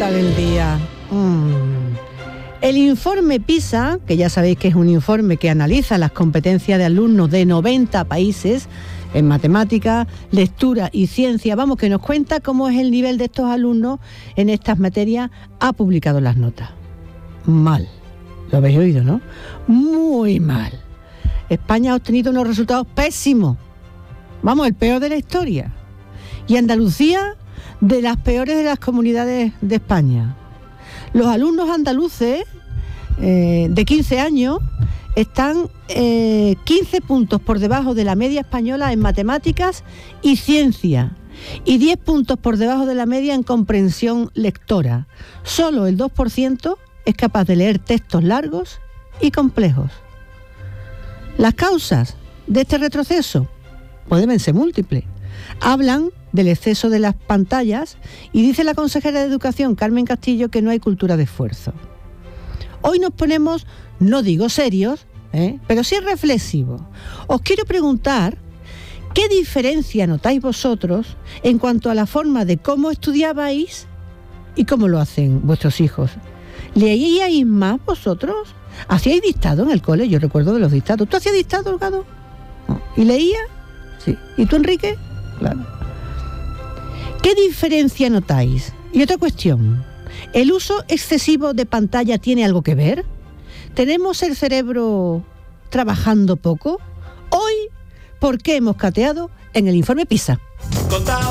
nota del día. El informe PISA, que ya sabéis que es un informe que analiza las competencias de alumnos de 90 países en matemáticas, lectura y ciencia, vamos, que nos cuenta cómo es el nivel de estos alumnos en estas materias, ha publicado las notas. Mal. Lo habéis oído, ¿no? Muy mal. España ha obtenido unos resultados pésimos. Vamos, el peor de la historia. Y Andalucía, de las peores de las comunidades de España. Los alumnos andaluces de 15 años están 15 puntos por debajo de la media española en matemáticas y ciencia y 10 puntos por debajo de la media en comprensión lectora. Solo el 2% es capaz de leer textos largos y complejos. Las causas de este retroceso pueden ser múltiples. Hablan del exceso de las pantallas y dice la consejera de Educación, Carmen Castillo, que no hay cultura de esfuerzo. Hoy nos ponemos, no digo serios, pero sí reflexivos. Os quiero preguntar, ¿qué diferencia notáis vosotros en cuanto a la forma de cómo estudiabais y cómo lo hacen vuestros hijos? ¿Leíais más vosotros? ¿Hacíais dictado en el cole? Yo recuerdo de los dictados. ¿Tú hacías dictado, Olgado? No. ¿Y leías? Sí. ¿Y tú, Enrique? Claro. ¿Qué diferencia notáis? Y otra cuestión, ¿el uso excesivo de pantalla tiene algo que ver? ¿Tenemos el cerebro trabajando poco? Hoy, ¿por qué hemos cateado en el informe PISA?